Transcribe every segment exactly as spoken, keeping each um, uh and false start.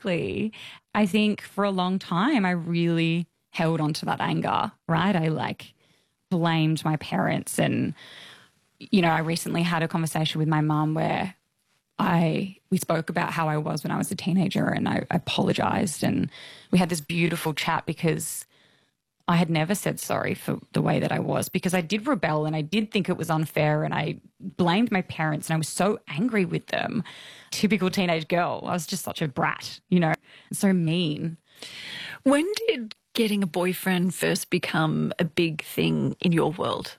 exactly. I think for a long time, I really held on to that anger, right? I like blamed my parents. And, you know, I recently had a conversation with my mum where I, we spoke about how I was when I was a teenager, and I, I apologized, and we had this beautiful chat because I had never said sorry for the way that I was, because I did rebel and I did think it was unfair, and I blamed my parents and I was so angry with them. Typical teenage girl. I was just such a brat, you know, so mean. When did getting a boyfriend first become a big thing in your world?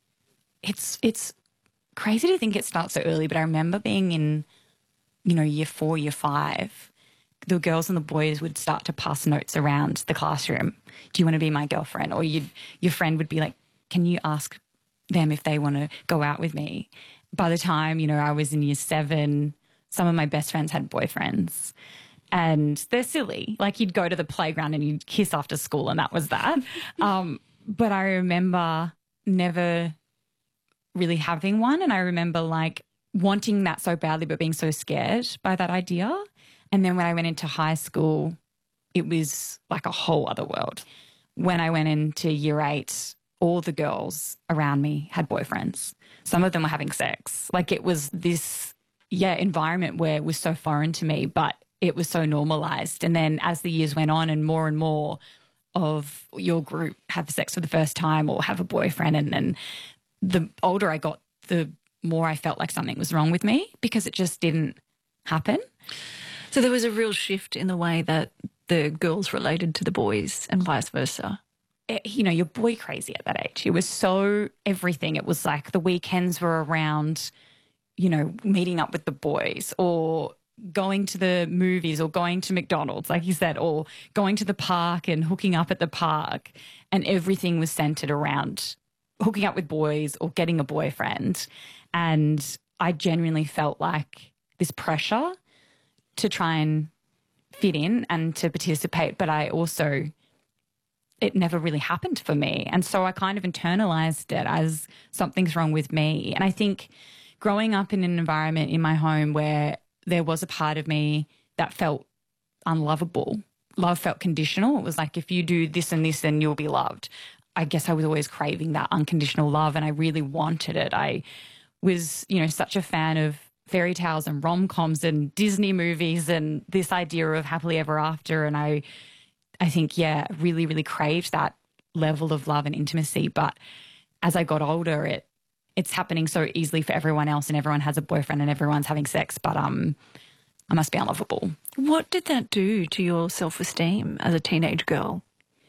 It's, it's crazy to think it starts so early, but I remember being in, you know, year four, year five, the girls and the boys would start to pass notes around the classroom. Do you want to be my girlfriend? Or you'd, your friend would be like, can you ask them if they want to go out with me? By the time, you know, I was in year seven, some of my best friends had boyfriends. And they're silly. Like, you'd go to the playground and you'd kiss after school, and that was that. um, but I remember never really having one. And I remember like wanting that so badly, but being so scared by that idea. And then when I went into high school, it was like a whole other world. When I went into year eight, all the girls around me had boyfriends. Some of them were having sex. Like, it was this, yeah, environment where it was so foreign to me, but it was so normalized. And then as the years went on, and more and more of your group have sex for the first time or have a boyfriend, and then the older I got, the more I felt like something was wrong with me, because it just didn't happen. So there was a real shift in the way that the girls related to the boys and vice versa. It, you know, you're boy crazy at that age. It was so everything. It was like the weekends were around, you know, meeting up with the boys, or going to the movies, or going to McDonald's, like you said, or going to the park and hooking up at the park. And everything was centered around hooking up with boys or getting a boyfriend. And I genuinely felt like this pressure to try and fit in and to participate, but I also, it never really happened for me. And so I kind of internalized it as something's wrong with me. And I think growing up in an environment in my home where there was a part of me that felt unlovable, love felt conditional. It was like, if you do this and this, then you'll be loved. I guess I was always craving that unconditional love, and I really wanted it. I was, you know, such a fan of fairy tales and rom-coms and Disney movies and this idea of happily ever after. And I, I think, yeah, really, really craved that level of love and intimacy. But as I got older, it, it's happening so easily for everyone else, and everyone has a boyfriend and everyone's having sex, but um, I must be unlovable. What did that do to your self-esteem as a teenage girl?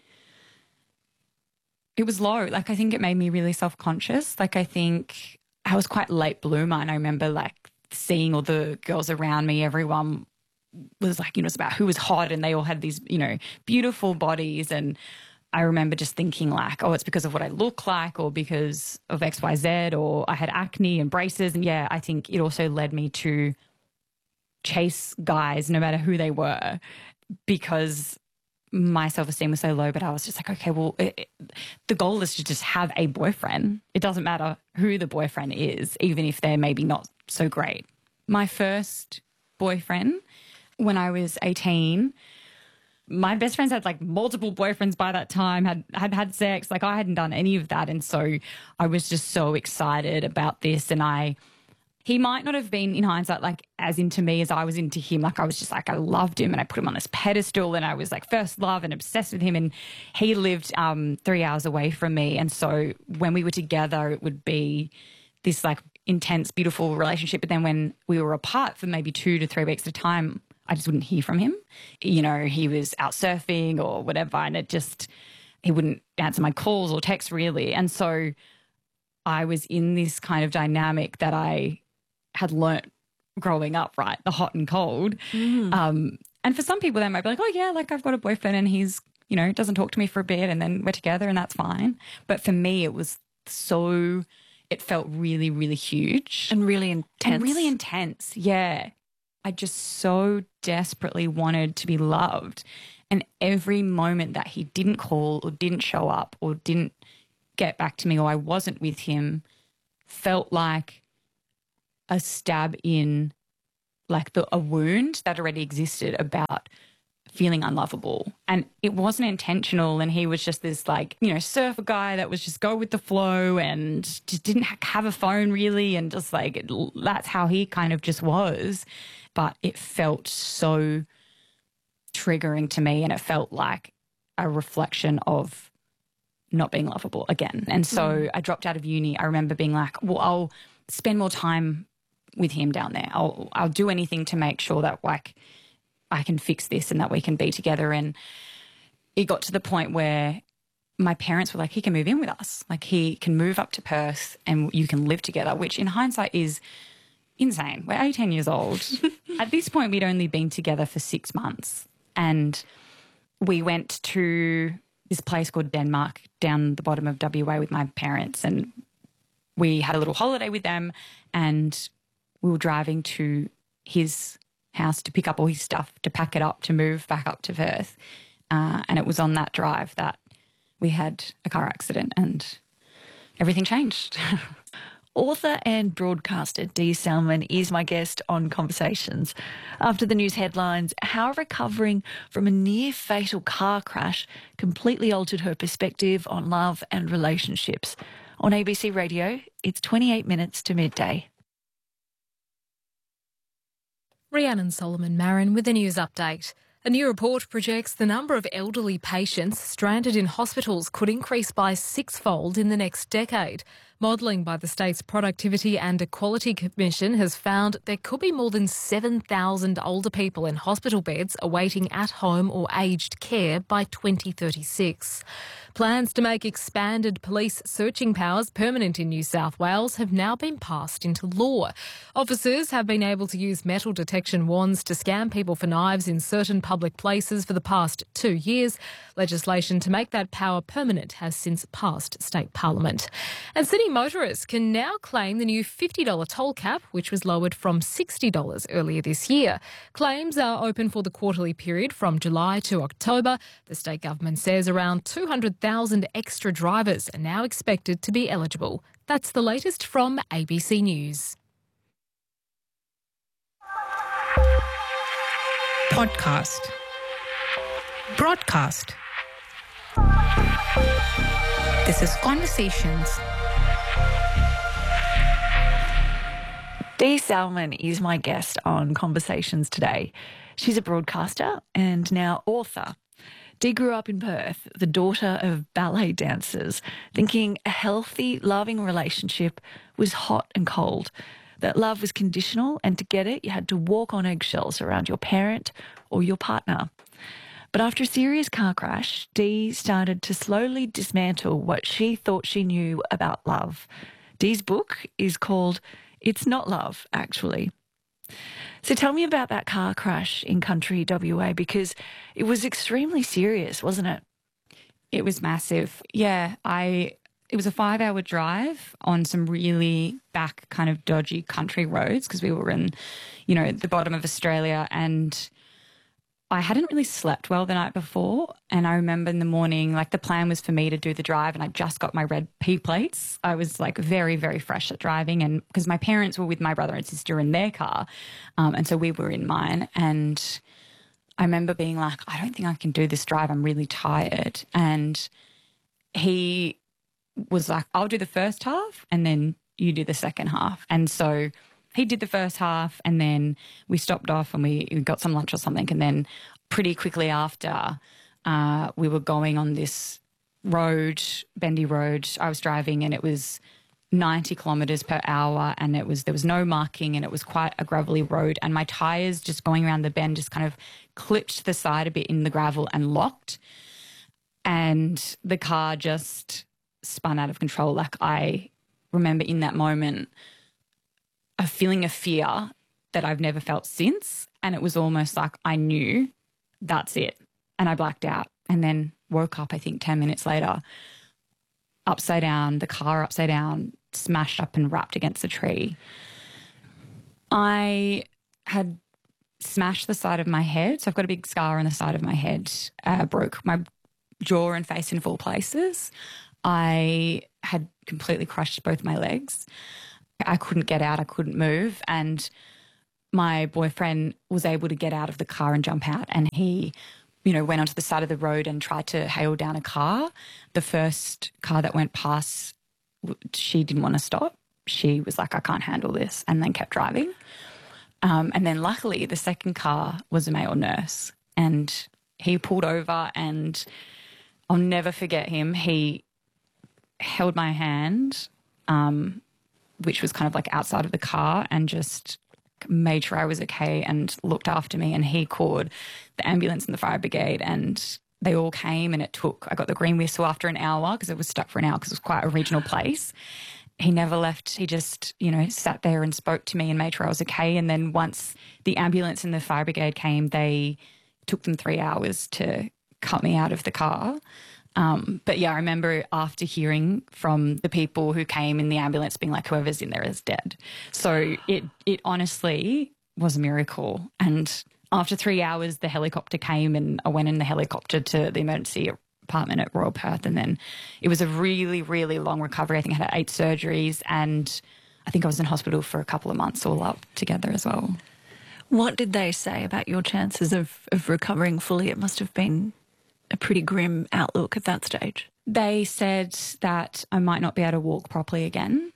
It was low. Like, I think it made me really self-conscious. Like, I think I was quite late bloomer, and I remember like seeing all the girls around me, everyone was like, you know, it's about who was hot, and they all had these, you know, beautiful bodies. And I remember just thinking like, oh, it's because of what I look like, or because of X, Y, Z, or I had acne and braces. And yeah, I think it also led me to chase guys no matter who they were, because my self-esteem was so low. But I was just like, okay, well, it, it, the goal is to just have a boyfriend. It doesn't matter who the boyfriend is, even if they're maybe not so great. My first boyfriend, when I was eighteen, my best friends had like multiple boyfriends by that time, had had had sex. Like, I hadn't done any of that. And so I was just so excited about this. And I, he might not have been, in hindsight, like as into me as I was into him. Like, I was just like, I loved him and I put him on this pedestal, and I was like first love and obsessed with him. And he lived um, three hours away from me. And so when we were together, it would be this like intense, beautiful relationship. But then when we were apart for maybe two to three weeks at a time, I just wouldn't hear from him. You know, he was out surfing or whatever, and it just, he wouldn't answer my calls or texts really. And so I was in this kind of dynamic that I had learnt growing up, right? The hot and cold. Mm. Um, and for some people, they might be like, oh yeah, like I've got a boyfriend and he's, you know, doesn't talk to me for a bit and then we're together and that's fine. But for me, it was so, it felt really, really huge. And really intense. And really intense, yeah. I just so desperately wanted to be loved. And every moment that he didn't call or didn't show up or didn't get back to me, or I wasn't with him, felt like a stab in like the, a wound that already existed about feeling unlovable. And it wasn't intentional. And he was just this like, you know, surfer guy that was just go with the flow and just didn't ha- have a phone really. And just like, it, that's how he kind of just was. But it felt so triggering to me, and it felt like a reflection of not being lovable again. And so mm. I dropped out of uni. I remember being like, well, I'll spend more time with him down there. I'll I'll do anything to make sure that like I can fix this and that we can be together. And it got to the point where my parents were like, he can move in with us. Like he can move up to Perth and you can live together, which in hindsight is insane. We're eighteen years old. At this point, we'd only been together for six months. And we went to this place called Denmark down the bottom of W A with my parents, and we had a little holiday with them, and we were driving to his house to pick up all his stuff, to pack it up, to move back up to Perth. Uh, and it was on that drive that we had a car accident and everything changed. Author and broadcaster Dee Salmon is my guest on Conversations. After the news headlines, how recovering from a near-fatal car crash completely altered her perspective on love and relationships. On A B C Radio, it's twenty-eight minutes to midday. Rhiannon Solomon-Marin with a news update. A new report projects the number of elderly patients stranded in hospitals could increase by sixfold in the next decade. Modelling by the state's Productivity and Equality Commission has found there could be more than seven thousand older people in hospital beds awaiting at-home or aged care by twenty thirty-six. Plans to make expanded police searching powers permanent in New South Wales have now been passed into law. Officers have been able to use metal detection wands to scan people for knives in certain public places for the past two years. Legislation to make that power permanent has since passed state parliament. And city motorists can now claim the new fifty dollars toll cap, which was lowered from sixty dollars earlier this year. Claims are open for the quarterly period from July to October. The state government says around two hundred thousand extra drivers are now expected to be eligible. That's the latest from A B C News. Podcast. Broadcast. This is Conversations. Dee Salmon is my guest on Conversations today. She's a broadcaster and now author. Dee grew up in Perth, the daughter of ballet dancers, thinking a healthy, loving relationship was hot and cold, that love was conditional, and to get it, you had to walk on eggshells around your parent or your partner. But after a serious car crash, Dee started to slowly dismantle what she thought she knew about love. Dee's book is called It's Not Love, Actually. So tell me about that car crash in country W A, because it was extremely serious, wasn't it? It was massive. Yeah, I. It was a five-hour drive on some really back kind of dodgy country roads because we were in, you know, the bottom of Australia, and I hadn't really slept well the night before. And I remember in the morning, like the plan was for me to do the drive, and I just got my red P plates. I was like very, very fresh at driving, and because my parents were with my brother and sister in their car, um, and so we were in mine. And I remember being like, I don't think I can do this drive. I'm really tired. And he was like, I'll do the first half and then you do the second half. And so he did the first half, and then we stopped off and we, we got some lunch or something. And then pretty quickly after, uh, we were going on this road, bendy road. I was driving and it was ninety kilometres per hour, and it was there was no marking, and it was quite a gravelly road, and my tyres just going around the bend just kind of clipped to the side a bit in the gravel and locked, and the car just spun out of control. Like I remember in that moment a feeling of fear that I've never felt since, and it was almost like I knew that's it, and I blacked out and then woke up I think ten minutes later upside down, the car upside down, smashed up and wrapped against a tree. I had smashed the side of my head, so I've got a big scar on the side of my head, uh, broke my jaw and face in four places. I had completely crushed both my legs. I couldn't get out, I couldn't move, and my boyfriend was able to get out of the car and jump out, and he, you know, went onto the side of the road and tried to hail down a car. The first car that went past, she didn't want to stop. She was like, I can't handle this, and then kept driving. Um, and then luckily the second car was a male nurse, and he pulled over, and I'll never forget him. He held my hand, um, which was kind of like outside of the car, and just made sure I was okay and looked after me. And he called the ambulance and the fire brigade, and they all came, and it took, I got the green whistle after an hour because it was stuck for an hour because it was quite a regional place. He never left. He just, you know, sat there and spoke to me and made sure I was okay. And then once the ambulance and the fire brigade came, they took them three hours to cut me out of the car. Um, but yeah, I remember after hearing from the people who came in the ambulance being like, whoever's in there is dead. So it it honestly was a miracle. And after three hours, the helicopter came, and I went in the helicopter to the emergency department at Royal Perth. And then it was a really, really long recovery. I think I had eight surgeries, and I think I was in hospital for a couple of months all up together as well. What did they say about your chances of, of recovering fully? It must have been a pretty grim outlook at that stage. They said that I might not be able to walk properly again,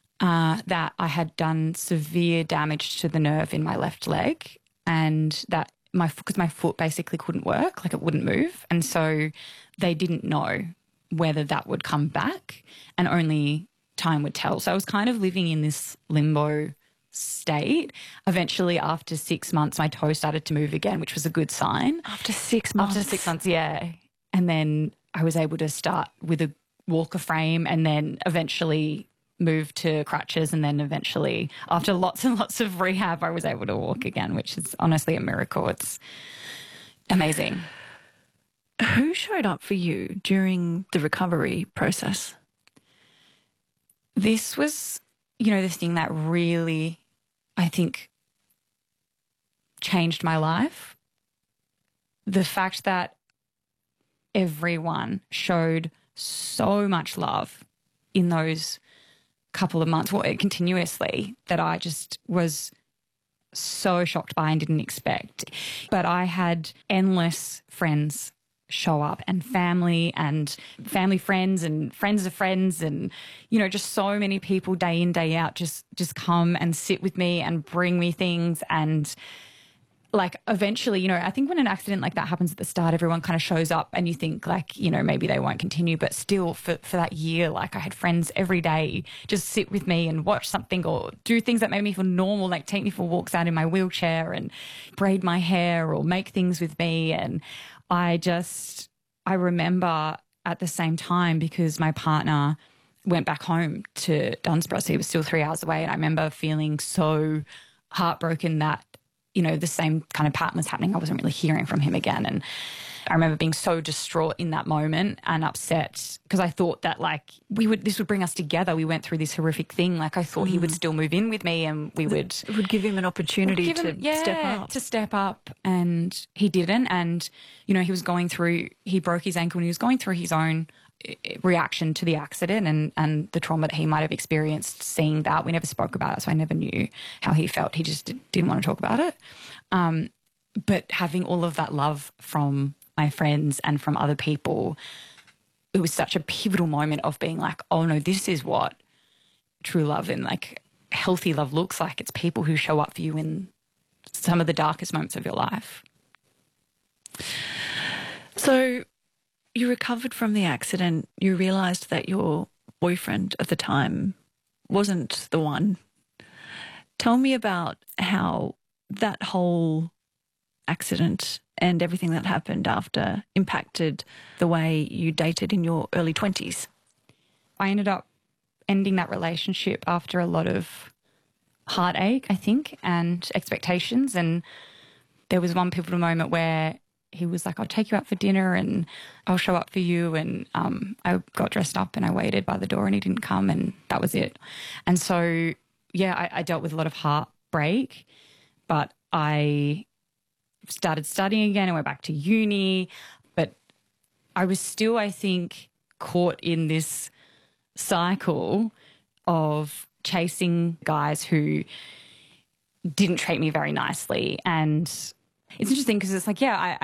uh, that I had done severe damage to the nerve in my left leg, and that my, because my foot basically couldn't work, like it wouldn't move. And so they didn't know whether that would come back, and only time would tell. So I was kind of living in this limbo state. Eventually, after six months, my toe started to move again, which was a good sign. After six months? After six months, yeah. And then I was able to start with a walker frame, and then eventually moved to crutches, and then eventually, after lots and lots of rehab, I was able to walk again, which is honestly a miracle. It's amazing. Who showed up for you during the recovery process? This was, you know, the thing that really, I think, changed my life. The fact that everyone showed so much love in those couple of months, well, continuously, that I just was so shocked by and didn't expect. But I had endless friends show up, and family and family friends and friends of friends, and, you know, just so many people day in, day out just just come and sit with me and bring me things. And like eventually, you know, I think when an accident like that happens at the start, everyone kind of shows up and you think like, you know, maybe they won't continue. But still for, for that year, like I had friends every day just sit with me and watch something or do things that made me feel normal, like take me for walks out in my wheelchair and braid my hair or make things with me. And I just, I remember at the same time, because my partner went back home to Dunsborough, so he was still three hours away. And I remember feeling so heartbroken that, you know, the same kind of pattern was happening. I wasn't really hearing from him again. And I remember being so distraught in that moment and upset because I thought that like we would, this would bring us together. We went through this horrific thing. Like I thought mm. he would still move in with me and we would. It would give him an opportunity to him, yeah, step up. to step up. And he didn't. And, you know, he was going through, he broke his ankle and he was going through his own reaction to the accident and, and the trauma that he might have experienced seeing that. We never spoke about it, so I never knew how he felt. He just didn't want to talk about it. Um, but having all of that love from my friends and from other people, it was such a pivotal moment of being like, oh no, this is what true love and like healthy love looks like. It's people who show up for you in some of the darkest moments of your life. So you recovered from the accident. You realised that your boyfriend at the time wasn't the one. Tell me about how that whole accident and everything that happened after impacted the way you dated in your early twenties. I ended up ending that relationship after a lot of heartache, I think, and expectations. And there was one pivotal moment where he was like, I'll take you out for dinner and I'll show up for you. And um, I got dressed up and I waited by the door and he didn't come, and that was it. And so, yeah, I, I dealt with a lot of heartbreak, but I started studying again. I went back to uni, but I was still, I think, caught in this cycle of chasing guys who didn't treat me very nicely. And it's interesting because it's like, yeah, I,